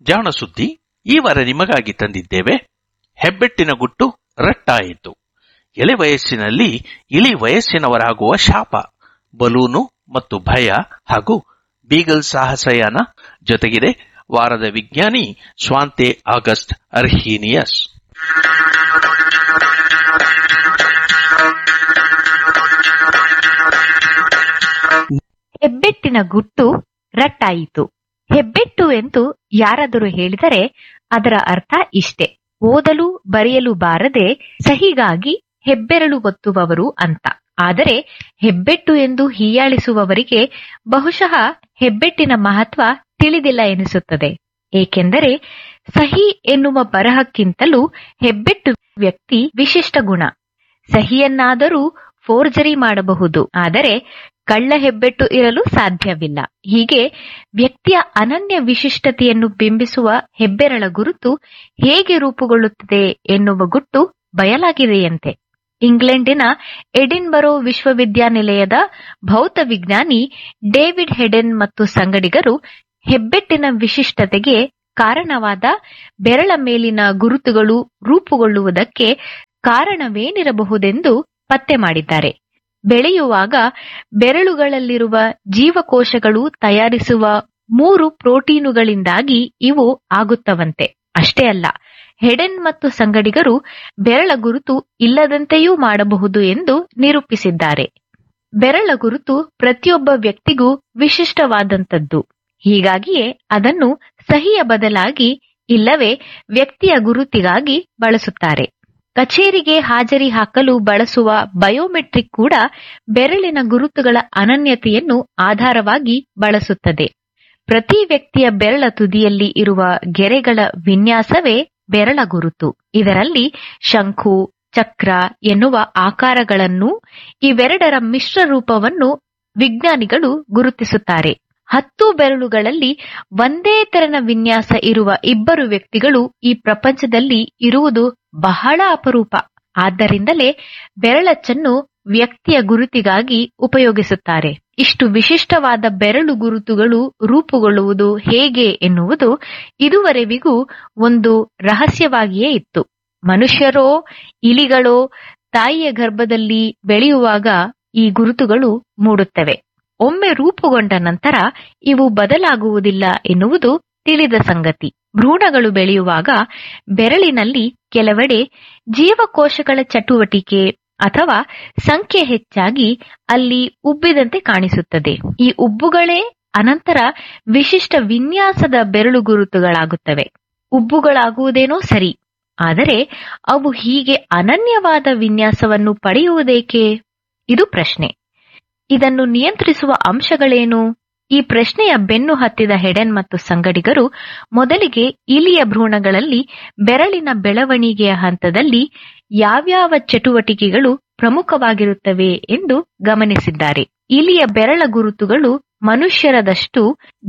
ಜಾಣ ಸುದ್ದಿ ಈ ವಾರ ನಿಮಗಾಗಿ ತಂದಿದ್ದೇವೆ. ಹೆಬ್ಬೆಟ್ಟಿನ ಗುಟ್ಟು ರಟ್ಟಾಯಿತು. ಎಳೆ ವಯಸ್ಸಿನಲ್ಲಿ ಇಳಿ ವಯಸ್ಸಿನವರಾಗುವ ಶಾಪ, ಬಲೂನು ಮತ್ತು ಭಯ ಹಾಗೂ ಬೀಗಲ್ ಸಾಹಸಯಾನ ಜೊತೆಗಿದೆ ವಾರದ ವಿಜ್ಞಾನಿ ಸ್ವಾಂತೆ ಆಗಸ್ಟ್ ಅರ್ಹೀನಿಯಸ್. ಹೆಬ್ಬೆಟ್ಟಿನ ಗುಟ್ಟು ರಟ್ಟಾಯಿತು. ಹೆಬ್ಬೆಟ್ಟು ಎಂದು ಯಾರಾದರೂ ಹೇಳಿದರೆ ಅದರ ಅರ್ಥ ಇಷ್ಟೇ: ಓದಲು ಬರೆಯಲು ಬಾರದೆ ಸಹಿಗಾಗಿ ಹೆಬ್ಬೆರಳು ಒತ್ತುವವರು ಅಂತ. ಆದರೆ ಹೆಬ್ಬೆಟ್ಟು ಎಂದು ಹೀಯಾಳಿಸುವವರಿಗೆ ಬಹುಶಃ ಹೆಬ್ಬೆಟ್ಟಿನ ಮಹತ್ವ ತಿಳಿದಿಲ್ಲ ಎನಿಸುತ್ತದೆ. ಏಕೆಂದರೆ ಸಹಿ ಎನ್ನುವ ಬರಹಕ್ಕಿಂತಲೂ ಹೆಬ್ಬೆಟ್ಟು ವ್ಯಕ್ತಿ ವಿಶಿಷ್ಟ ಗುಣ. ಸಹಿಯನ್ನಾದರೂ ಫೋರ್ಜರಿ ಮಾಡಬಹುದು, ಆದರೆ ಕಳ್ಳ ಹೆಬ್ಬೆಟ್ಟು ಇರಲು ಸಾಧ್ಯವಿಲ್ಲ. ಹೀಗೆ ವ್ಯಕ್ತಿಯ ಅನನ್ಯ ವಿಶಿಷ್ಟತೆಯನ್ನು ಬಿಂಬಿಸುವ ಹೆಬ್ಬೆರಳ ಗುರುತು ಹೇಗೆ ರೂಪುಗೊಳ್ಳುತ್ತದೆ ಎನ್ನುವ ಗುಟ್ಟು ಬಯಲಾಗಿದೆಯಂತೆ. ಇಂಗ್ಲೆಂಡಿನ ಎಡಿನ್ಬರೋ ವಿಶ್ವವಿದ್ಯಾನಿಲಯದ ಭೌತ ವಿಜ್ಞಾನಿ ಡೇವಿಡ್ ಹೆಡೆನ್ ಮತ್ತು ಸಂಗಡಿಗರು ಹೆಬ್ಬೆಟ್ಟಿನ ವಿಶಿಷ್ಟತೆಗೆ ಕಾರಣವಾದ ಬೆರಳ ಮೇಲಿನ ಗುರುತುಗಳು ರೂಪುಗೊಳ್ಳುವುದಕ್ಕೆ ಕಾರಣವೇನಿರಬಹುದೆಂದು ಪತ್ತೆ ಮಾಡಿದ್ದಾರೆ. ಬೆಳೆಯುವಾಗ ಬೆರಳುಗಳಲ್ಲಿರುವ ಜೀವಕೋಶಗಳು ತಯಾರಿಸುವ 3 ಪ್ರೋಟೀನುಗಳಿಂದಾಗಿ ಇವು ಆಗುತ್ತವಂತೆ. ಅಷ್ಟೇ ಅಲ್ಲ, ಹೆಡೆನ್ ಮತ್ತು ಸಂಗಡಿಗರು ಬೆರಳ ಗುರುತು ಇಲ್ಲದಂತೆಯೂ ಮಾಡಬಹುದು ಎಂದು ನಿರೂಪಿಸಿದ್ದಾರೆ. ಬೆರಳ ಗುರುತು ಪ್ರತಿಯೊಬ್ಬ ವ್ಯಕ್ತಿಗೂ ವಿಶಿಷ್ಟವಾದಂಥದ್ದು. ಹೀಗಾಗಿಯೇ ಅದನ್ನು ಸಹಿಯ ಬದಲಾಗಿ ಇಲ್ಲವೇ ವ್ಯಕ್ತಿಯ ಗುರುತಿಗಾಗಿ ಬಳಸುತ್ತಾರೆ. ಕಚೇರಿಗೆ ಹಾಜರಿ ಹಾಕಲು ಬಳಸುವ ಬಯೋಮೆಟ್ರಿಕ್ ಕೂಡ ಬೆರಳಿನ ಗುರುತುಗಳ ಅನನ್ಯತೆಯನ್ನು ಆಧಾರವಾಗಿ ಬಳಸುತ್ತದೆ. ಪ್ರತಿ ವ್ಯಕ್ತಿಯ ಬೆರಳ ತುದಿಯಲ್ಲಿ ಇರುವ ಗೆರೆಗಳ ವಿನ್ಯಾಸವೇ ಬೆರಳ ಗುರುತು. ಇದರಲ್ಲಿ ಶಂಕು, ಚಕ್ರ ಎನ್ನುವ ಆಕಾರಗಳನ್ನು, ಇವೆರಡರ ಮಿಶ್ರ ರೂಪವನ್ನು ವಿಜ್ಞಾನಿಗಳು ಗುರುತಿಸುತ್ತಾರೆ. 10 ಬೆರಳುಗಳಲ್ಲಿ ಒಂದೇ ತೆರನ ವಿನ್ಯಾಸ ಇರುವ 2 ವ್ಯಕ್ತಿಗಳು ಈ ಪ್ರಪಂಚದಲ್ಲಿ ಇರುವುದು ಬಹಳ ಅಪರೂಪ. ಆದ್ದರಿಂದಲೇ ಬೆರಳಚ್ಚನ್ನು ವ್ಯಕ್ತಿಯ ಗುರುತಿಗಾಗಿ ಉಪಯೋಗಿಸುತ್ತಾರೆ. ಇಷ್ಟು ವಿಶಿಷ್ಟವಾದ ಬೆರಳು ಗುರುತುಗಳು ರೂಪುಗೊಳ್ಳುವುದು ಹೇಗೆ ಎನ್ನುವುದು ಇದುವರೆವಿಗೂ ಒಂದು ರಹಸ್ಯವಾಗಿಯೇ ಇತ್ತು. ಮನುಷ್ಯರೋ ಇಲಿಗಳೋ ತಾಯಿಯ ಗರ್ಭದಲ್ಲಿ ಬೆಳೆಯುವಾಗ ಈ ಗುರುತುಗಳು ಮೂಡುತ್ತವೆ. ಒಮ್ಮೆ ರೂಪುಗೊಂಡ ನಂತರ ಇವು ಬದಲಾಗುವುದಿಲ್ಲ ಎನ್ನುವುದು ತಿಳಿದ ಸಂಗತಿ. ಭ್ರೂಣಗಳು ಬೆಳೆಯುವಾಗ ಬೆರಳಿನಲ್ಲಿ ಕೆಲವೆಡೆ ಜೀವಕೋಶಗಳ ಚಟುವಟಿಕೆ ಅಥವಾ ಸಂಖ್ಯೆ ಹೆಚ್ಚಾಗಿ ಅಲ್ಲಿ ಉಬ್ಬಿದಂತೆ ಕಾಣಿಸುತ್ತದೆ. ಈ ಉಬ್ಬುಗಳೇ ಅನಂತರ ವಿಶಿಷ್ಟ ವಿನ್ಯಾಸದ ಬೆರಳು ಗುರುತುಗಳಾಗುತ್ತವೆ. ಉಬ್ಬುಗಳಾಗುವುದೇನೋ ಸರಿ, ಆದರೆ ಅವು ಹೀಗೆ ಅನನ್ಯವಾದ ವಿನ್ಯಾಸವನ್ನು ಪಡೆಯುವುದೇಕೆ? ಇದು ಪ್ರಶ್ನೆ. ಇದನ್ನು ನಿಯಂತ್ರಿಸುವ ಅಂಶಗಳೇನು? ಈ ಪ್ರಶ್ನೆಯ ಬೆನ್ನು ಹತ್ತಿದ ಹೆಡೆನ್ ಮತ್ತು ಸಂಗಡಿಗರು ಮೊದಲಿಗೆ ಇಲಿಯ ಭ್ರೂಣಗಳಲ್ಲಿ ಬೆರಳಿನ ಬೆಳವಣಿಗೆಯ ಹಂತದಲ್ಲಿ ಯಾವ್ಯಾವ ಚಟುವಟಿಕೆಗಳು ಪ್ರಮುಖವಾಗಿರುತ್ತವೆ ಎಂದು ಗಮನಿಸಿದ್ದಾರೆ. ಇಲಿಯ ಬೆರಳ ಗುರುತುಗಳು ಮನುಷ್ಯರದಷ್ಟು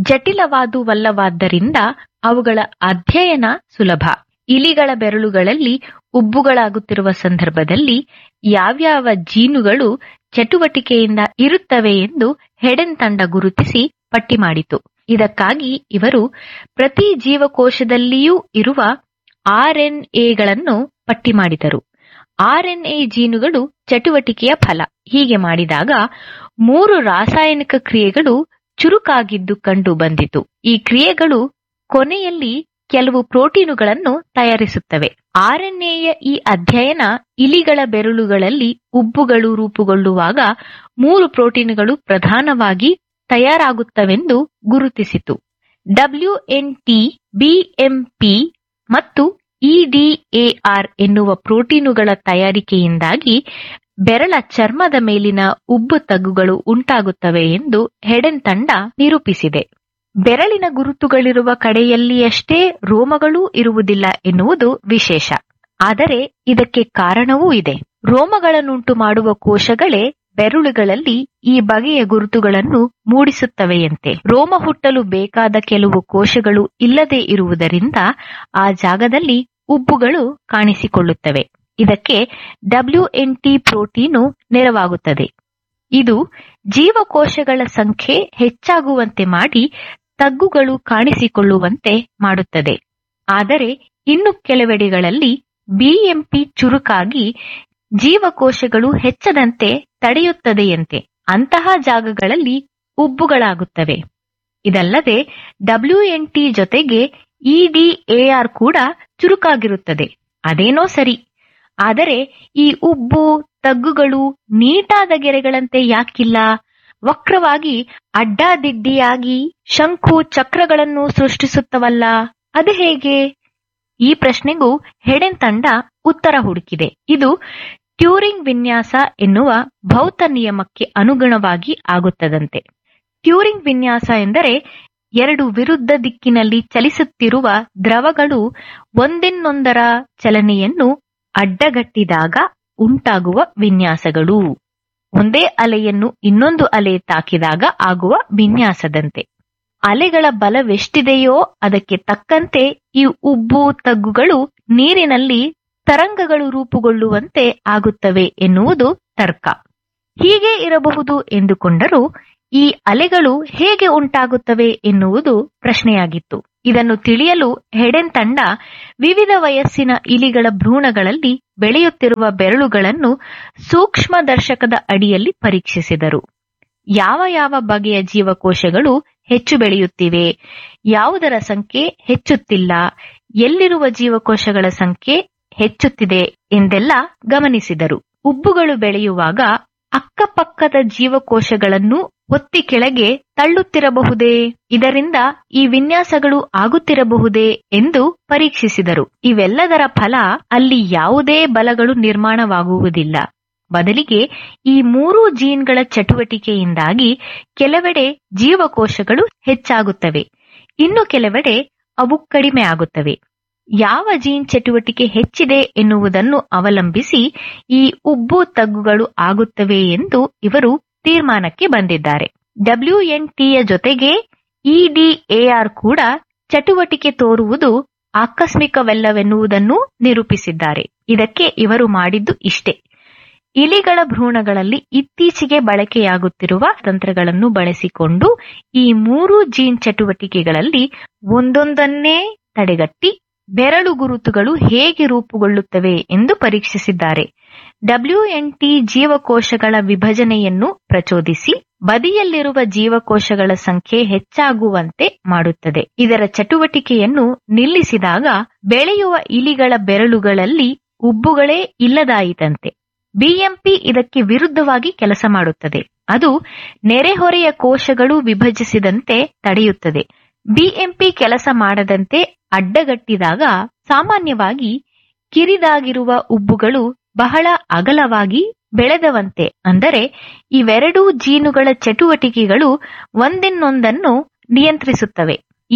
ಜಟಿಲವಾದುವಲ್ಲವಾದ್ದರಿಂದ ಅವುಗಳ ಅಧ್ಯಯನ ಸುಲಭ. ಇಲಿಗಳ ಬೆರಳುಗಳಲ್ಲಿ ಉಬ್ಬುಗಳಾಗುತ್ತಿರುವ ಸಂದರ್ಭದಲ್ಲಿ ಯಾವ್ಯಾವ ಜೀನುಗಳು ಚಟುವಟಿಕೆಯಿಂದ ಇರುತ್ತವೆ ಎಂದು ಹೆಡೆನ್ ತಂಡ ಗುರುತಿಸಿ ಪಟ್ಟಿ ಮಾಡಿತು. ಇದಕ್ಕಾಗಿ ಇವರು ಪ್ರತಿ ಜೀವಕೋಶದಲ್ಲಿಯೂ ಇರುವ RNAಗಳನ್ನು ಪಟ್ಟಿ ಮಾಡಿದರು. RNA ಜೀನುಗಳು ಚಟುವಟಿಕೆಯ ಫಲ. ಹೀಗೆ ಮಾಡಿದಾಗ 3 ರಾಸಾಯನಿಕ ಕ್ರಿಯೆಗಳು ಚುರುಕಾಗಿದ್ದು ಕಂಡು ಬಂದಿತು. ಈ ಕ್ರಿಯೆಗಳು ಕೊನೆಯಲ್ಲಿ ಕೆಲವು ಪ್ರೋಟೀನುಗಳನ್ನು ತಯಾರಿಸುತ್ತವೆ. RNAಯ ಈ ಅಧ್ಯಯನ ಇಲಿಗಳ ಬೆರಳುಗಳಲ್ಲಿ ಉಬ್ಬುಗಳು ರೂಪುಗೊಳ್ಳುವಾಗ 3 ಪ್ರೋಟೀನುಗಳು ಪ್ರಧಾನವಾಗಿ ತಯಾರಾಗುತ್ತವೆಂದು ಗುರುತಿಸಿತು. WNT, BMP ಮತ್ತು EDAR ಎನ್ನುವ ಪ್ರೋಟೀನುಗಳ ತಯಾರಿಕೆಯಿಂದಾಗಿ ಬೆರಳ ಚರ್ಮದ ಮೇಲಿನ ಉಬ್ಬು ತಗ್ಗುಗಳು ಉಂಟಾಗುತ್ತವೆ ಎಂದು ಹೆಡೆನ್ ತಂಡ ನಿರೂಪಿಸಿದೆ. ಬೆರಳಿನ ಗುರುತುಗಳಿರುವ ಕಡೆಯಲ್ಲಿಯಷ್ಟೇ ರೋಮಗಳೂ ಇರುವುದಿಲ್ಲ ಎನ್ನುವುದು ವಿಶೇಷ. ಆದರೆ ಇದಕ್ಕೆ ಕಾರಣವೂ ಇದೆ. ರೋಮಗಳನ್ನುಂಟು ಮಾಡುವ ಕೋಶಗಳೇ ಬೆರಳುಗಳಲ್ಲಿ ಈ ಬಗೆಯ ಗುರುತುಗಳನ್ನು ಮೂಡಿಸುತ್ತವೆಯಂತೆ. ರೋಮ ಹುಟ್ಟಲು ಬೇಕಾದ ಕೆಲವು ಕೋಶಗಳು ಇಲ್ಲದೆ ಇರುವುದರಿಂದ ಆ ಜಾಗದಲ್ಲಿ ಉಬ್ಬುಗಳು ಕಾಣಿಸಿಕೊಳ್ಳುತ್ತವೆ. ಇದಕ್ಕೆ WNT ಪ್ರೋಟೀನು ನೆರವಾಗುತ್ತದೆ. ಇದು ಜೀವಕೋಶಗಳ ಸಂಖ್ಯೆ ಹೆಚ್ಚಾಗುವಂತೆ ಮಾಡಿ ತಗ್ಗುಗಳು ಕಾಣಿಸಿಕೊಳ್ಳುವಂತೆ ಮಾಡುತ್ತದೆ. ಆದರೆ ಇನ್ನು ಕೆಲವೆಡೆಗಳಲ್ಲಿ ಬಿಎಂಪಿ ಚುರುಕಾಗಿ ಜೀವಕೋಶಗಳು ಹೆಚ್ಚದಂತೆ ತಡೆಯುತ್ತದೆಯಂತೆ. ಅಂತಹ ಜಾಗಗಳಲ್ಲಿ ಉಬ್ಬುಗಳಾಗುತ್ತವೆ. ಇದಲ್ಲದೆ WNT ಜೊತೆಗೆ EDAR ಕೂಡ ಚುರುಕಾಗಿರುತ್ತದೆ. ಅದೇನೋ ಸರಿ, ಆದರೆ ಈ ಉಬ್ಬು ತಗ್ಗುಗಳು ನೀಟಾದ ಗೆರೆಗಳಂತೆ ಯಾಕಿಲ್ಲ? ವಕ್ರವಾಗಿ ಅಡ್ಡಾದಿಡ್ಡಿಯಾಗಿ ಶಂಕು ಚಕ್ರಗಳನ್ನು ಸೃಷ್ಟಿಸುತ್ತವಲ್ಲ, ಅದು ಹೇಗೆ? ಈ ಪ್ರಶ್ನೆಗೂ ಹೆಡೆನ್ ತಂಡ ಉತ್ತರ ಹುಡುಕಿದೆ. ಇದು ಟ್ಯೂರಿಂಗ್ ವಿನ್ಯಾಸ ಎನ್ನುವ ಭೌತ ನಿಯಮಕ್ಕೆ ಅನುಗುಣವಾಗಿ ಆಗುತ್ತದಂತೆ. ಟ್ಯೂರಿಂಗ್ ವಿನ್ಯಾಸ ಎಂದರೆ ಎರಡು ವಿರುದ್ಧ ದಿಕ್ಕಿನಲ್ಲಿ ಚಲಿಸುತ್ತಿರುವ ದ್ರವಗಳು ಒಂದಿನ್ನೊಂದರ ಚಲನೆಯನ್ನು ಅಡ್ಡಗಟ್ಟಿದಾಗ ಉಂಟಾಗುವ ವಿನ್ಯಾಸಗಳು. ಒಂದೇ ಅಲೆಯನ್ನು ಇನ್ನೊಂದು ಅಲೆ ತಾಕಿದಾಗ ಆಗುವ ವಿನ್ಯಾಸದಂತೆ. ಅಲೆಗಳ ಬಲವೆಷ್ಟಿದೆಯೋ ಅದಕ್ಕೆ ತಕ್ಕಂತೆ ಈ ಉಬ್ಬು ತಗ್ಗುಗಳು ನೀರಿನಲ್ಲಿ ತರಂಗಗಳು ರೂಪುಗೊಳ್ಳುವಂತೆ ಆಗುತ್ತವೆ ಎನ್ನುವುದು ತರ್ಕ. ಹೀಗೆ ಇರಬಹುದು ಎಂದುಕೊಂಡರೂ ಈ ಅಲೆಗಳು ಹೇಗೆ ಉಂಟಾಗುತ್ತವೆ ಎನ್ನುವುದು ಪ್ರಶ್ನೆಯಾಗಿತ್ತು. ಇದನ್ನು ತಿಳಿಯಲು ಹೆಡೆನ್ ತಂಡ ವಿವಿಧ ವಯಸ್ಸಿನ ಇಲಿಗಳ ಭ್ರೂಣಗಳಲ್ಲಿ ಬೆಳೆಯುತ್ತಿರುವ ಬೆರಳುಗಳನ್ನು ಸೂಕ್ಷ್ಮದರ್ಶಕದ ಅಡಿಯಲ್ಲಿ ಪರೀಕ್ಷಿಸಿದರು. ಯಾವ ಯಾವ ಬಗೆಯ ಜೀವಕೋಶಗಳು ಹೆಚ್ಚು ಬೆಳೆಯುತ್ತಿವೆ, ಯಾವುದರ ಸಂಖ್ಯೆ ಹೆಚ್ಚುತ್ತಿಲ್ಲ, ಎಲ್ಲಿರುವ ಜೀವಕೋಶಗಳ ಸಂಖ್ಯೆ ಹೆಚ್ಚುತ್ತಿದೆ ಎಂದೆಲ್ಲ ಗಮನಿಸಿದರು. ಉಬ್ಬುಗಳು ಬೆಳೆಯುವಾಗ ಅಕ್ಕಪಕ್ಕದ ಜೀವಕೋಶಗಳನ್ನು ಒತ್ತಿ ಕೆಳಗೆ ತಳ್ಳುತ್ತಿರಬಹುದೇ? ಇದರಿಂದ ಈ ವಿನ್ಯಾಸಗಳು ಆಗುತ್ತಿರಬಹುದೇ ಎಂದು ಪರೀಕ್ಷಿಸಿದರು. ಇವೆಲ್ಲದರ ಫಲ ಅಲ್ಲಿ ಯಾವುದೇ ಬಲಗಳು ನಿರ್ಮಾಣವಾಗುವುದಿಲ್ಲ. ಬದಲಿಗೆ ಈ ಮೂರು ಜೀನ್ಗಳ ಚಟುವಟಿಕೆಯಿಂದಾಗಿ ಕೆಲವೆಡೆ ಜೀವಕೋಶಗಳು ಹೆಚ್ಚಾಗುತ್ತವೆ, ಇನ್ನು ಕೆಲವೆಡೆ ಅವು ಕಡಿಮೆ ಆಗುತ್ತವೆ. ಯಾವ ಜೀನ್ ಚಟುವಟಿಕೆ ಹೆಚ್ಚಿದೆ ಎನ್ನುವುದನ್ನು ಅವಲಂಬಿಸಿ ಈ ಉಬ್ಬು ತಗ್ಗುಗಳು ಆಗುತ್ತವೆ ಎಂದು ಇವರು ತೀರ್ಮಾನಕ್ಕೆ ಬಂದಿದ್ದಾರೆ. WNTಯ ಜೊತೆಗೆ EDAR ಕೂಡ ಚಟುವಟಿಕೆ ತೋರುವುದು ಆಕಸ್ಮಿಕವಲ್ಲವೆನ್ನುವುದನ್ನು ನಿರೂಪಿಸಿದ್ದಾರೆ. ಇದಕ್ಕೆ ಇವರು ಮಾಡಿದ್ದು ಇಷ್ಟೇ: ಇಲಿಗಳ ಭ್ರೂಣಗಳಲ್ಲಿ ಇತ್ತೀಚೆಗೆ ಬಳಕೆಯಾಗುತ್ತಿರುವ ತಂತ್ರಗಳನ್ನು ಬಳಸಿಕೊಂಡು ಈ ಮೂರು ಜೀನ್ ಚಟುವಟಿಕೆಗಳಲ್ಲಿ ಒಂದೊಂದನ್ನೇ ತಡೆಗಟ್ಟಿ ಬೆರಳು ಗುರುತುಗಳು ಹೇಗೆ ರೂಪುಗೊಳ್ಳುತ್ತವೆ ಎಂದು ಪರೀಕ್ಷಿಸಿದ್ದಾರೆ. WNT ಜೀವಕೋಶಗಳ ವಿಭಜನೆಯನ್ನು ಪ್ರಚೋದಿಸಿ ಬದಿಯಲ್ಲಿರುವ ಜೀವಕೋಶಗಳ ಸಂಖ್ಯೆ ಹೆಚ್ಚಾಗುವಂತೆ ಮಾಡುತ್ತದೆ. ಇದರ ಚಟುವಟಿಕೆಯನ್ನು ನಿಲ್ಲಿಸಿದಾಗ ಬೆಳೆಯುವ ಇಲಿಗಳ ಬೆರಳುಗಳಲ್ಲಿ ಉಬ್ಬುಗಳೇ ಇಲ್ಲದಾಯಿತಂತೆ. BMP ಇದಕ್ಕೆ ವಿರುದ್ಧವಾಗಿ ಕೆಲಸ ಮಾಡುತ್ತದೆ. ಅದು ನೆರೆಹೊರೆಯ ಕೋಶಗಳು ವಿಭಜಿಸಿದಂತೆ ತಡೆಯುತ್ತದೆ. BMP ಕೆಲಸ ಮಾಡದಂತೆ ಅಡ್ಡಗಟ್ಟಿದಾಗ ಸಾಮಾನ್ಯವಾಗಿ ಕಿರಿದಾಗಿರುವ ಉಬ್ಬುಗಳು ಬಹಳ ಅಗಲವಾಗಿ ಬೆಳೆದವಂತೆ. ಅಂದರೆ ಇವೆರಡೂ ಜೀನುಗಳ ಚಟುವಟಿಕೆಗಳು ಒಂದಿನ್ನೊಂದನ್ನು ನಿಯಂತ್ರಿಸುತ್ತವೆ.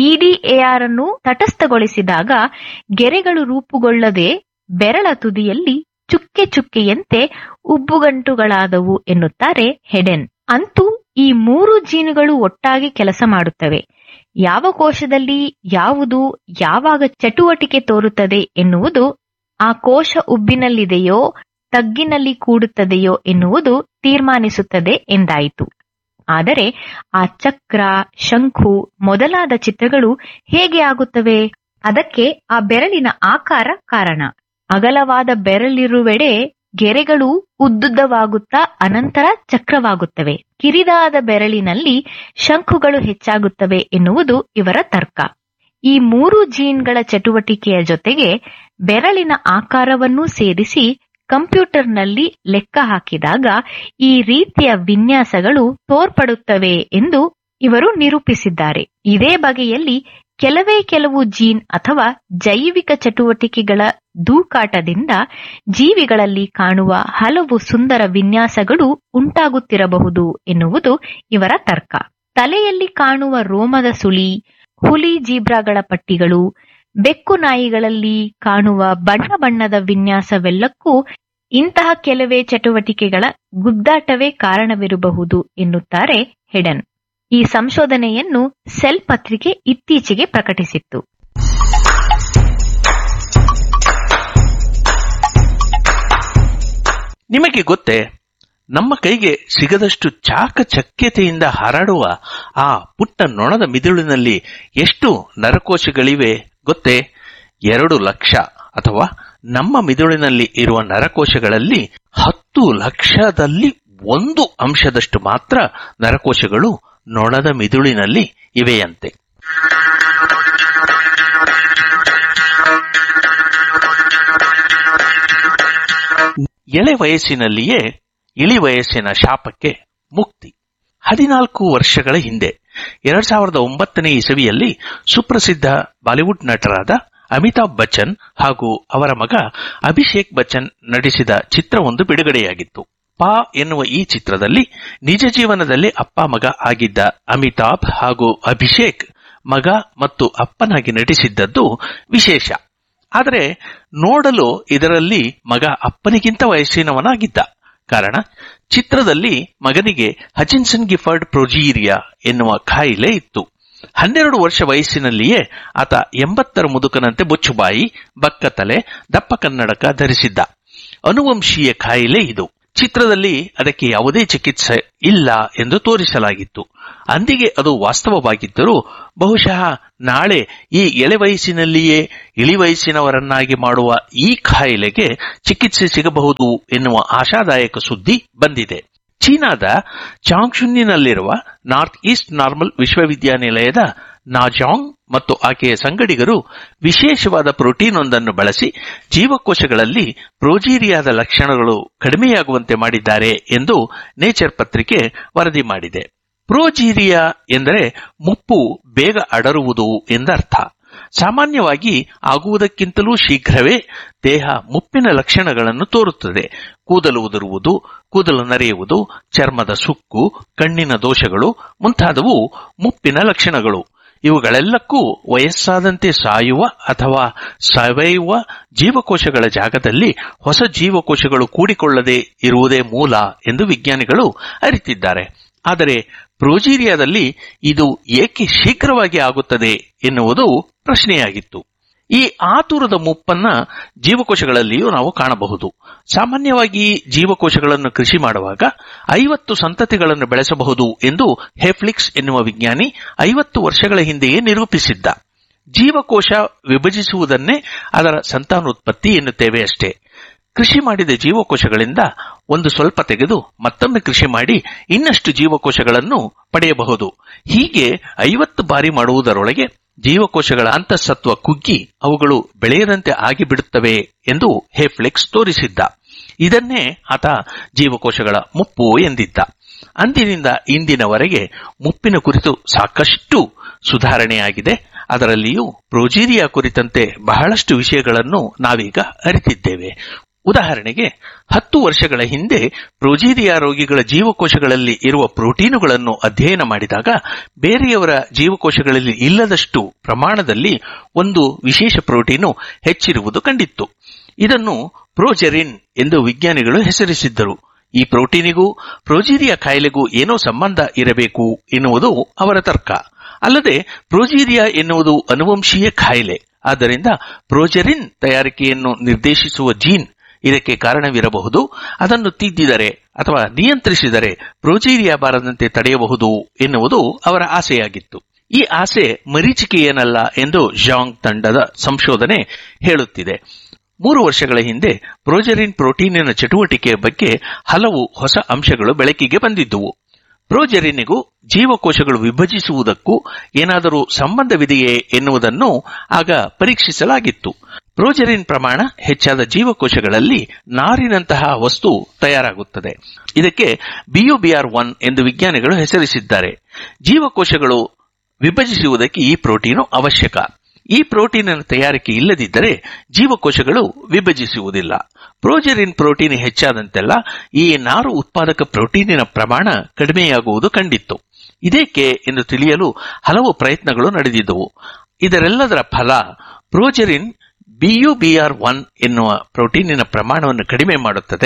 EDAR ಅನ್ನು ತಟಸ್ಥಗೊಳಿಸಿದಾಗ ಗೆರೆಗಳು ರೂಪುಗೊಳ್ಳದೆ ಬೆರಳ ತುದಿಯಲ್ಲಿ ಚುಕ್ಕೆ ಚುಕ್ಕೆಯಂತೆ ಉಬ್ಬುಗಂಟುಗಳಾದವು ಎನ್ನುತ್ತಾರೆ ಹೆಡೆನ್. ಅಂತೂ ಈ ಮೂರು ಜೀನುಗಳು ಒಟ್ಟಾಗಿ ಕೆಲಸ ಮಾಡುತ್ತವೆ. ಯಾವ ಕೋಶದಲ್ಲಿ ಯಾವುದು ಯಾವಾಗ ಚಟುವಟಿಕೆ ತೋರುತ್ತದೆ ಎನ್ನುವುದು ಆ ಕೋಶ ಉಬ್ಬಿನಲ್ಲಿದೆಯೋ ತಗ್ಗಿನಲ್ಲಿ ಕೂಡುತ್ತದೆಯೋ ಎನ್ನುವುದು ತೀರ್ಮಾನಿಸುತ್ತದೆ ಎಂದಾಯಿತು. ಆದರೆ ಆ ಚಕ್ರ, ಶಂಕು ಮೊದಲಾದ ಚಿತ್ರಗಳು ಹೇಗೆ ಆಗುತ್ತವೆ? ಅದಕ್ಕೆ ಆ ಬೆರಳಿನ ಆಕಾರ ಕಾರಣ. ಅಗಲವಾದ ಬೆರಳಿರುವೆಡೆ ಗೆರೆಗಳು ಉದ್ದುದ್ದವಾಗುತ್ತಾ ಅನಂತರ ಚಕ್ರವಾಗುತ್ತವೆ. ಕಿರಿದಾದ ಬೆರಳಿನಲ್ಲಿ ಶಂಕುಗಳು ಹೆಚ್ಚಾಗುತ್ತವೆ ಎನ್ನುವುದು ಇವರ ತರ್ಕ. ಈ ಮೂರು ಜೀನ್ಗಳ ಚಟುವಟಿಕೆಯ ಜೊತೆಗೆ ಬೆರಳಿನ ಆಕಾರವನ್ನೂ ಸೇರಿಸಿ ಕಂಪ್ಯೂಟರ್ನಲ್ಲಿ ಲೆಕ್ಕ ಹಾಕಿದಾಗ ಈ ರೀತಿಯ ವಿನ್ಯಾಸಗಳು ತೋರ್ಪಡುತ್ತವೆ ಎಂದು ಇವರು ನಿರೂಪಿಸಿದ್ದಾರೆ. ಇದೇ ಬಗೆಯಲ್ಲಿ ಕೆಲವು ಜೀನ್ ಅಥವಾ ಜೈವಿಕ ಚಟುವಟಿಕೆಗಳ ದೂಕಾಟದಿಂದ ಜೀವಿಗಳಲ್ಲಿ ಕಾಣುವ ಹಲವು ಸುಂದರ ವಿನ್ಯಾಸಗಳು ಉಂಟಾಗುತ್ತಿರಬಹುದು ಎನ್ನುವುದು ಇವರ ತರ್ಕ. ತಲೆಯಲ್ಲಿ ಕಾಣುವ ರೋಮದ ಸುಳಿ, ಹುಲಿ ಜೀಬ್ರಾಗಳ ಪಟ್ಟಿಗಳು, ಬೆಕ್ಕು ನಾಯಿಗಳಲ್ಲಿ ಕಾಣುವ ಬಣ್ಣ ಬಣ್ಣದ ವಿನ್ಯಾಸವೆಲ್ಲಕ್ಕೂ ಇಂತಹ ಕೆಲವೇ ಚಟುವಟಿಕೆಗಳ ಗುದ್ದಾಟವೇ ಕಾರಣವಿರಬಹುದು ಎನ್ನುತ್ತಾರೆ ಹೆಡನ್. ಈ ಸಂಶೋಧನೆಯನ್ನು ಸೆಲ್ ಪತ್ರಿಕೆ ಇತ್ತೀಚೆಗೆ ಪ್ರಕಟಿಸಿತ್ತು. ನಿಮಗೆ ಗೊತ್ತೇ, ನಮ್ಮ ಕೈಗೆ ಸಿಗದಷ್ಟು ಚಾಕಚಕ್ಯತೆಯಿಂದ ಹಾರಾಡುವ ಆ ಪುಟ್ಟ ನೊಣದ ಮಿದುಳಿನಲ್ಲಿ ಎಷ್ಟು ನರಕೋಶಗಳಿವೆ ಗೊತ್ತೇ? 2 ಲಕ್ಷ, ಅಥವಾ ನಮ್ಮ ಮಿದುಳಿನಲ್ಲಿ ಇರುವ ನರಕೋಶಗಳಲ್ಲಿ 10 ಲಕ್ಷದಲ್ಲಿ 1 ಅಂಶದಷ್ಟು ಮಾತ್ರ ನರಕೋಶಗಳು ನೊಣದ ಮಿದುಳಿನಲ್ಲಿ ಇವೆಯಂತೆ. ಎಳೆ ವಯಸ್ಸಿನಲ್ಲಿಯೇ ಇಳಿ ವಯಸ್ಸಿನ ಶಾಪಕ್ಕೆ ಮುಕ್ತಿ. 14 ವರ್ಷಗಳ ಹಿಂದೆ 2009ನೇ ಇಸವಿಯಲ್ಲಿ ಸುಪ್ರಸಿದ್ಧ ಬಾಲಿವುಡ್ ನಟರಾದ ಅಮಿತಾಬ್ ಬಚ್ಚನ್ ಹಾಗೂ ಅವರ ಮಗ ಅಭಿಷೇಕ್ ಬಚ್ಚನ್ ನಟಿಸಿದ ಚಿತ್ರವೊಂದು ಬಿಡುಗಡೆಯಾಗಿತ್ತು. ಪಾ ಎನ್ನುವ ಈ ಚಿತ್ರದಲ್ಲಿ ನಿಜ ಜೀವನದಲ್ಲಿ ಅಪ್ಪ ಮಗ ಆಗಿದ್ದ ಅಮಿತಾಬ್ ಹಾಗೂ ಅಭಿಷೇಕ್ ಮಗ ಮತ್ತು ಅಪ್ಪನಾಗಿ ನಟಿಸಿದ್ದದ್ದು ವಿಶೇಷ. ಆದರೆ ನೋಡಲು ಇದರಲ್ಲಿ ಮಗ ಅಪ್ಪನಿಗಿಂತ ವಯಸ್ಸಿನವನಾಗಿದ್ದ ಕಾರಣ ಚಿತ್ರದಲ್ಲಿ ಮಗನಿಗೆ ಹಚಿನ್ಸನ್ ಗಿಫರ್ಡ್ ಪ್ರೊಜೀರಿಯಾ ಎನ್ನುವ ಕಾಯಿಲೆ ಇತ್ತು. 12 ವರ್ಷ ವಯಸ್ಸಿನಲ್ಲಿಯೇ ಆತ 80ರ ಮುದುಕನಂತೆ ಬೊಚ್ಚುಬಾಯಿ, ಬಕ್ಕತಲೆ, ದಪ್ಪ ಕನ್ನಡಕ ಧರಿಸಿದ್ದ. ಅನುವಂಶೀಯ ಕಾಯಿಲೆ ಇದು. ಚಿತ್ರದಲ್ಲಿ ಅದಕ್ಕೆ ಯಾವುದೇ ಚಿಕಿತ್ಸೆ ಇಲ್ಲ ಎಂದು ತೋರಿಸಲಾಗಿತ್ತು. ಅಂದಿಗೆ ಅದು ವಾಸ್ತವವಾಗಿದ್ದರೂ ಬಹುಶಃ ನಾಳೆ ಈ ಎಳೆ ವಯಸ್ಸಿನಲ್ಲಿಯೇ ಇಳಿ ವಯಸ್ಸಿನವರನ್ನಾಗಿ ಮಾಡುವ ಈ ಕಾಯಿಲೆಗೆ ಚಿಕಿತ್ಸೆ ಸಿಗಬಹುದು ಎನ್ನುವ ಆಶಾದಾಯಕ ಸುದ್ದಿ ಬಂದಿದೆ. ಚೀನಾದ ಚಾಂಗ್ಶುನ್ನಿನಲ್ಲಿರುವ ನಾರ್ತ್ ಈಸ್ಟ್ ನಾರ್ಮಲ್ ವಿಶ್ವವಿದ್ಯಾನಿಲಯದ ನಾಜಾಂಗ್ ಮತ್ತು ಆಕೆಯ ಸಂಗಡಿಗರು ವಿಶೇಷವಾದ ಪ್ರೋಟೀನ್ ಒಂದನ್ನು ಬಳಸಿ ಜೀವಕೋಶಗಳಲ್ಲಿ ಪ್ರೊಜೀರಿಯಾದ ಲಕ್ಷಣಗಳು ಕಡಿಮೆಯಾಗುವಂತೆ ಮಾಡಿದ್ದಾರೆ ಎಂದು ನೇಚರ್ ಪತ್ರಿಕೆ ವರದಿ ಮಾಡಿದೆ. ಪ್ರೊಜೀರಿಯಾ ಎಂದರೆ ಮುಪ್ಪು ಬೇಗ ಅಡರುವುದು ಎಂದರ್ಥ. ಸಾಮಾನ್ಯವಾಗಿ ಆಗುವುದಕ್ಕಿಂತಲೂ ಶೀಘ್ರವೇ ದೇಹ ಮುಪ್ಪಿನ ಲಕ್ಷಣಗಳನ್ನು ತೋರುತ್ತದೆ. ಕೂದಲು ಉದುರುವುದು, ಕೂದಲು ನರೆಯುವುದು, ಚರ್ಮದ ಸುಕ್ಕು, ಕಣ್ಣಿನ ದೋಷಗಳು ಮುಂತಾದವು ಮುಪ್ಪಿನ ಲಕ್ಷಣಗಳು. ಇವುಗಳೆಲ್ಲಕ್ಕೂ ವಯಸ್ಸಾದಂತೆ ಸಾಯುವ ಅಥವಾ ಸಾವಯವ ಜೀವಕೋಶಗಳ ಜಾಗದಲ್ಲಿ ಹೊಸ ಜೀವಕೋಶಗಳು ಕೂಡಿಕೊಳ್ಳದೆ ಇರುವುದೇ ಮೂಲ ಎಂದು ವಿಜ್ಞಾನಿಗಳು ಅರಿತಿದ್ದಾರೆ. ಆದರೆ ಪ್ರೊಜೀರಿಯಾದಲ್ಲಿ ಇದು ಏಕೆ ಶೀಘ್ರವಾಗಿ ಆಗುತ್ತದೆ ಎನ್ನುವುದು ಪ್ರಶ್ನೆಯಾಗಿತ್ತು. ಈ ಆತುರದ ಮುಪ್ಪನ್ನ ಜೀವಕೋಶಗಳಲ್ಲಿಯೂ ನಾವು ಕಾಣಬಹುದು. ಸಾಮಾನ್ಯವಾಗಿ ಜೀವಕೋಶಗಳನ್ನು ಕೃಷಿ ಮಾಡುವಾಗ 50 ಸಂತತಿಗಳನ್ನು ಬೆಳೆಸಬಹುದು ಎಂದು ಹೆಫ್ಲಿಕ್ಸ್ ಎನ್ನುವ ವಿಜ್ಞಾನಿ 50 ವರ್ಷಗಳ ಹಿಂದೆಯೇ ನಿರೂಪಿಸಿದ್ದ. ಜೀವಕೋಶ ವಿಭಜಿಸುವುದನ್ನೇ ಅದರ ಸಂತಾನೋತ್ಪತ್ತಿ ಎನ್ನುತ್ತೇವೆ ಅಷ್ಟೇ. ಕೃಷಿ ಮಾಡಿದ ಜೀವಕೋಶಗಳಿಂದ ಒಂದು ಸ್ವಲ್ಪ ತೆಗೆದು ಮತ್ತೊಮ್ಮೆ ಕೃಷಿ ಮಾಡಿ ಇನ್ನಷ್ಟು ಜೀವಕೋಶಗಳನ್ನು ಪಡೆಯಬಹುದು. ಹೀಗೆ 50 ಬಾರಿ ಮಾಡುವುದರೊಳಗೆ ಜೀವಕೋಶಗಳ ಅಂತಃಸತ್ವ ಕುಗ್ಗಿ ಅವುಗಳು ಬೆಳೆಯದಂತೆ ಆಗಿಬಿಡುತ್ತವೆ ಎಂದು ಹೆಫ್ಲಿಕ್ಸ್ ತೋರಿಸಿದ್ದ. ಇದನ್ನೇ ಆತ ಜೀವಕೋಶಗಳ ಮುಪ್ಪು ಎಂದಿದ್ದ. ಅಂದಿನಿಂದ ಇಂದಿನವರೆಗೆ ಮುಪ್ಪಿನ ಕುರಿತು ಸಾಕಷ್ಟು ಸುಧಾರಣೆಯಾಗಿದೆ. ಅದರಲ್ಲಿಯೂ ಪ್ರೊಜೀರಿಯಾ ಕುರಿತಂತೆ ಬಹಳಷ್ಟು ವಿಷಯಗಳನ್ನು ನಾವೀಗ ಅರಿತಿದ್ದೇವೆ. ಉದಾಹರಣೆಗೆ 10 ವರ್ಷಗಳ ಹಿಂದೆ ಪ್ರೊಜೀರಿಯಾ ರೋಗಿಗಳ ಜೀವಕೋಶಗಳಲ್ಲಿ ಇರುವ ಪ್ರೋಟೀನುಗಳನ್ನು ಅಧ್ಯಯನ ಮಾಡಿದಾಗ ಬೇರೆಯವರ ಜೀವಕೋಶಗಳಲ್ಲಿ ಇಲ್ಲದಷ್ಟು ಪ್ರಮಾಣದಲ್ಲಿ ಒಂದು ವಿಶೇಷ ಪ್ರೋಟೀನು ಹೆಚ್ಚಿರುವುದು ಕಂಡಿತ್ತು. ಇದನ್ನು ಪ್ರೊಜೆರಿನ್ ಎಂದು ವಿಜ್ಞಾನಿಗಳು ಹೆಸರಿಸಿದ್ದರು. ಈ ಪ್ರೋಟೀನಿಗೂ ಪ್ರೊಜೀರಿಯಾ ಕಾಯಿಲೆಗೂ ಏನೋ ಸಂಬಂಧ ಇರಬೇಕು ಎನ್ನುವುದು ಅವರ ತರ್ಕ. ಅಲ್ಲದೆ ಪ್ರೊಜೀರಿಯಾ ಎನ್ನುವುದು ಅನುವಂಶೀಯ ಕಾಯಿಲೆ. ಆದ್ದರಿಂದ ಪ್ರೊಜೆರಿನ್ ತಯಾರಿಕೆಯನ್ನು ನಿರ್ದೇಶಿಸುವ ಜೀನ್ ಇದಕ್ಕೆ ಕಾರಣವಿರಬಹುದು. ಅದನ್ನು ತಿದ್ದಿದರೆ ಅಥವಾ ನಿಯಂತ್ರಿಸಿದರೆ ಪ್ರೊಜೀರಿಯಾ ಬಾರದಂತೆ ತಡೆಯಬಹುದು ಎನ್ನುವುದು ಅವರ ಆಸೆಯಾಗಿತ್ತು. ಈ ಆಸೆ ಮರೀಚಿಕೆಯೇನಲ್ಲ ಎಂದು ಜಾಂಗ್ ತಂಡದ ಸಂಶೋಧನೆ ಹೇಳುತ್ತಿದೆ. 3 ವರ್ಷಗಳ ಹಿಂದೆ ಪ್ರೊಜೆರಿನ್ ಪ್ರೋಟೀನಿನ ಚಟುವಟಿಕೆಯ ಬಗ್ಗೆ ಹಲವು ಹೊಸ ಅಂಶಗಳು ಬೆಳಕಿಗೆ ಬಂದಿದ್ದುವು. ಪ್ರೊಜೆರಿನ್ನಿಗೂ ಜೀವಕೋಶಗಳು ವಿಭಜಿಸುವುದಕ್ಕೂ ಏನಾದರೂ ಸಂಬಂಧವಿದೆಯೇ ಎನ್ನುವುದನ್ನು ಆಗ ಪರೀಕ್ಷಿಸಲಾಗಿತ್ತು. ಪ್ರೊಜೆರಿನ್ ಪ್ರಮಾಣ ಹೆಚ್ಚಾದ ಜೀವಕೋಶಗಳಲ್ಲಿ ನಾರಿನಂತಹ ವಸ್ತು ತಯಾರಾಗುತ್ತದೆ. ಇದಕ್ಕೆ BUBR1 ಎಂದು ವಿಜ್ಞಾನಿಗಳು ಹೆಸರಿಸಿದ್ದಾರೆ. ಜೀವಕೋಶಗಳು ವಿಭಜಿಸುವುದಕ್ಕೆ ಈ ಪ್ರೋಟೀನು ಅವಶ್ಯಕ. ಈ ಪ್ರೋಟೀನಿನ ತಯಾರಿಕೆ ಇಲ್ಲದಿದ್ದರೆ ಜೀವಕೋಶಗಳು ವಿಭಜಿಸುವುದಿಲ್ಲ. ಪ್ರೊಜೆರಿನ್ ಪ್ರೋಟೀನ್ ಹೆಚ್ಚಾದಂತೆಲ್ಲ ಈ ನಾರು ಉತ್ಪಾದಕ ಪ್ರೋಟೀನಿನ ಪ್ರಮಾಣ ಕಡಿಮೆಯಾಗುವುದು ಕಂಡಿತ್ತು. ಇದೇಕೆ ಎಂದು ತಿಳಿಯಲು ಹಲವು ಪ್ರಯತ್ನಗಳು ನಡೆದಿದ್ದವು. ಇದರೆಲ್ಲದರ ಫಲ ಪ್ರೊಜೆರಿನ್ BUBR1 ಎನ್ನುವ ಪ್ರೋಟೀನಿನ ಪ್ರಮಾಣವನ್ನು ಕಡಿಮೆ ಮಾಡುತ್ತದೆ.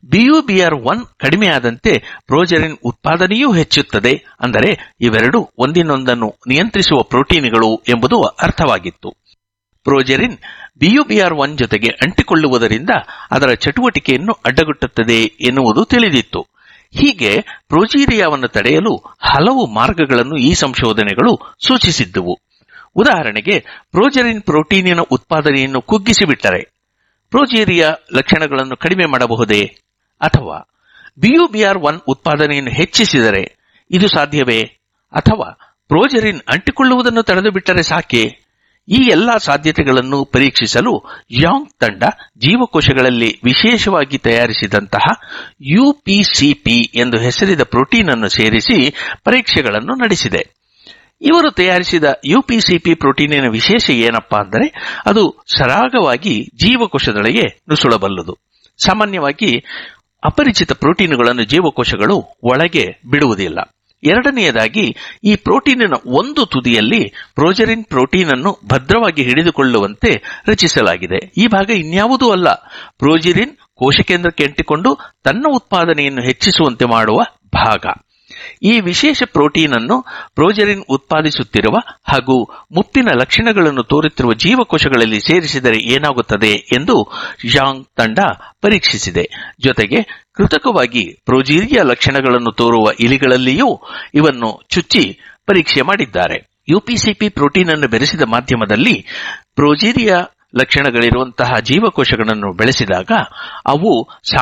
BUBR1 ಕಡಿಮೆಯಾದಂತೆ ಪ್ರೊಜೆರಿನ್ ಉತ್ಪಾದನೆಯೂ ಹೆಚ್ಚುತ್ತದೆ. ಅಂದರೆ ಇವೆರಡೂ ಒಂದಿನೊಂದನ್ನು ನಿಯಂತ್ರಿಸುವ ಪ್ರೋಟೀನ್ಗಳು ಎಂಬುದು ಅರ್ಥವಾಗಿತ್ತು. ಪ್ರೊಜೆರಿನ್ BUBR1 ಜೊತೆಗೆ ಅಂಟಿಕೊಳ್ಳುವುದರಿಂದ ಅದರ ಚಟುವಟಿಕೆಯನ್ನು ಅಡ್ಡಗಟ್ಟುತ್ತದೆ ಎನ್ನುವುದು ತಿಳಿದಿತ್ತು. ಹೀಗೆ ಪ್ರೊಜೀರಿಯಾವನ್ನು ತಡೆಯಲು ಹಲವು ಮಾರ್ಗಗಳನ್ನು ಈ ಸಂಶೋಧನೆಗಳು ಸೂಚಿಸಿದ್ದುವು. ಉದಾಹರಣೆಗೆ, ಪ್ರೊಜೆರಿನ್ ಪ್ರೋಟೀನಿನ ಉತ್ಪಾದನೆಯನ್ನು ಕುಗ್ಗಿಸಿಬಿಟ್ಟರೆ ಪ್ರೊಜೀರಿಯಾ ಲಕ್ಷಣಗಳನ್ನು ಕಡಿಮೆ ಮಾಡಬಹುದೇ? ಅಥವಾ BUBR1 ಉತ್ಪಾದನೆಯನ್ನು ಹೆಚ್ಚಿಸಿದರೆ ಇದು ಸಾಧ್ಯವೇ? ಅಥವಾ ಪ್ರೊಜೆರಿನ್ ಅಂಟಿಕೊಳ್ಳುವುದನ್ನು ತಡೆದು ಬಿಟ್ಟರೆ ಸಾಕೆ? ಈ ಎಲ್ಲಾ ಸಾಧ್ಯತೆಗಳನ್ನು ಪರೀಕ್ಷಿಸಲು ಯಾಂಗ್ ತಂಡ ಜೀವಕೋಶಗಳಲ್ಲಿ ವಿಶೇಷವಾಗಿ ತಯಾರಿಸಿದಂತಹ UPCP ಎಂದು ಹೆಸರಿದ ಪ್ರೋಟೀನ್ ಅನ್ನು ಸೇರಿಸಿ ಪರೀಕ್ಷೆಗಳನ್ನು ನಡೆಸಿದೆ. ಇವರು ತಯಾರಿಸಿದ UPCP ಪ್ರೋಟೀನಿನ ವಿಶೇಷ ಏನಪ್ಪಾ ಅಂದರೆ, ಅದು ಸರಾಗವಾಗಿ ಜೀವಕೋಶದೊಳಗೆ ನುಸುಳಬಲ್ಲದು. ಸಾಮಾನ್ಯವಾಗಿ ಅಪರಿಚಿತ ಪ್ರೋಟೀನುಗಳನ್ನು ಜೀವಕೋಶಗಳು ಒಳಗೆ ಬಿಡುವುದಿಲ್ಲ. ಎರಡನೆಯದಾಗಿ, ಈ ಪ್ರೋಟೀನಿನ ಒಂದು ತುದಿಯಲ್ಲಿ ಪ್ರೊಜೆರಿನ್ ಪ್ರೋಟೀನ್ ಅನ್ನು ಭದ್ರವಾಗಿ ಹಿಡಿದುಕೊಳ್ಳುವಂತೆ ರಚಿಸಲಾಗಿದೆ. ಈ ಭಾಗ ಇನ್ಯಾವುದೂ ಅಲ್ಲ, ಪ್ರೊಜೆರಿನ್ ಕೋಶಕೇಂದ್ರಕ್ಕೆ ಅಂಟಿಕೊಂಡು ತನ್ನ ಉತ್ಪಾದನೆಯನ್ನು ಹೆಚ್ಚಿಸುವಂತೆ ಮಾಡುವ ಭಾಗ. ಈ ವಿಶೇಷ ಪ್ರೋಟೀನ್ ಅನ್ನು ಪ್ರೊಜೆರಿನ್ ಉತ್ಪಾದಿಸುತ್ತಿರುವ ಹಾಗೂ ಮುಪ್ಪಿನ ಲಕ್ಷಣಗಳನ್ನು ತೋರುತ್ತಿರುವ ಜೀವಕೋಶಗಳಲ್ಲಿ ಸೇರಿಸಿದರೆ ಏನಾಗುತ್ತದೆ ಎಂದು ಯಾಂಗ್ ತಂಡ ಪರೀಕ್ಷಿಸಿದೆ. ಜೊತೆಗೆ ಕೃತಕವಾಗಿ ಪ್ರೊಜೀರಿಯಾ ಲಕ್ಷಣಗಳನ್ನು ತೋರುವ ಇಲಿಗಳಲ್ಲಿಯೂ ಇವನ್ನು ಚುಚ್ಚಿ ಪರೀಕ್ಷೆ ಮಾಡಿದ್ದಾರೆ. UPCP ಪ್ರೋಟೀನ್ ಅನ್ನು ಬೆರೆಸಿದ ಮಾಧ್ಯಮದಲ್ಲಿ ಪ್ರೊಜೀರಿಯಾ ಲಕ್ಷಣಗಳಿರುವಂತಹ ಜೀವಕೋಶಗಳನ್ನು ಬೆಳೆಸಿದಾಗ ಅವು